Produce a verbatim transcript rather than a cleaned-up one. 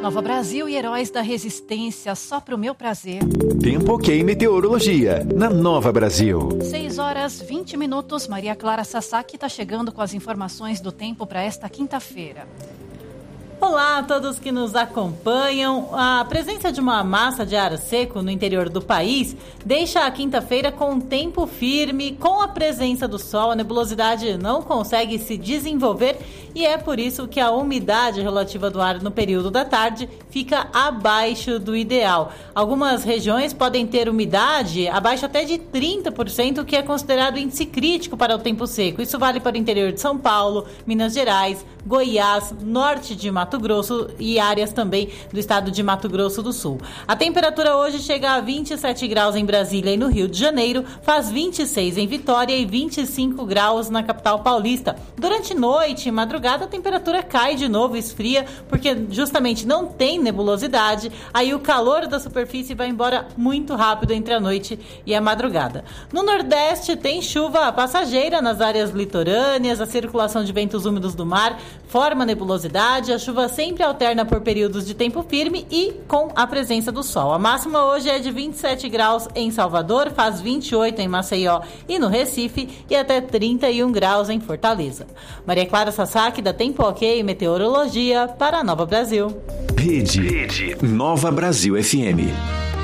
Nova Brasil e Heróis da Resistência, só pro meu prazer. Tempo ok meteorologia, na Nova Brasil. seis horas e vinte minutos, Maria Clara Sasaki está chegando com as informações do tempo para esta quinta-feira. Olá a todos que nos acompanham. A presença de uma massa de ar seco no interior do país deixa a quinta-feira com tempo firme. Com a presença do sol, a nebulosidade não consegue se desenvolver e é por isso que a umidade relativa do ar no período da tarde fica abaixo do ideal. Algumas regiões podem ter umidade abaixo até de trinta por cento, o que é considerado índice crítico para o tempo seco. Isso vale para o interior de São Paulo, Minas Gerais, Goiás, norte de Mato Grosso e áreas também do estado de Mato Grosso do Sul. A temperatura hoje chega a vinte e sete graus em Brasília e no Rio de Janeiro, faz vinte e seis em Vitória e vinte e cinco graus na capital paulista. Durante noite e madrugada a temperatura cai de novo, esfria, porque justamente não tem nebulosidade, aí o calor da superfície vai embora muito rápido entre a noite e a madrugada. No Nordeste tem chuva passageira nas áreas litorâneas, a circulação de ventos úmidos do mar forma nebulosidade, a chuva sempre alterna por períodos de tempo firme e com a presença do sol. A máxima hoje é de vinte e sete graus em Salvador, faz vinte e oito em Maceió e no Recife e até trinta e um graus em Fortaleza. Maria Clara Sasaki, da Tempo Ok Meteorologia, para a Nova Brasil. Rede, Rede Nova Brasil F M.